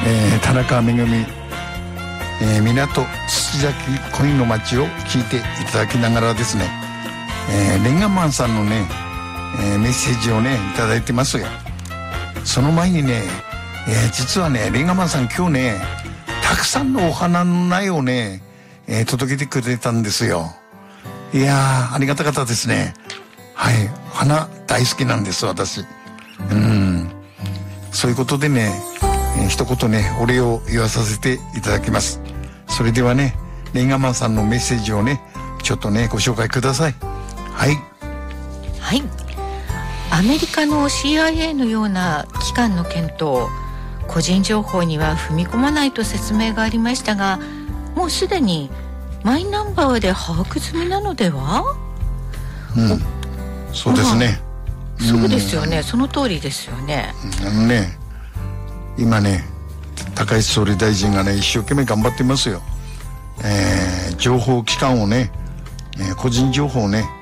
田中めぐみ、港土崎恋の街を聞いていただきながらですね、レンガマンさんのね、メッセージをねいただいてますよ。その前にね、実はねレンガマンさん今日ねたくさんのお花の苗をね、届けてくれたんですよ。いやーありがたかったですね。はい、花大好きなんです私。そういうことでね、一言ねお礼を言わさせていただきます。それではねレンガマンさんのメッセージをねちょっとねご紹介ください。はいはい。アメリカの CIA のような機関の検討、個人情報には踏み込まないと説明がありましたが、もうすでにマイナンバーで把握済みなのでは？ そうですね、 そうですよね、その通りですよね。 今ね高市総理大臣がね一生懸命頑張ってますよ。情報機関をね、個人情報をね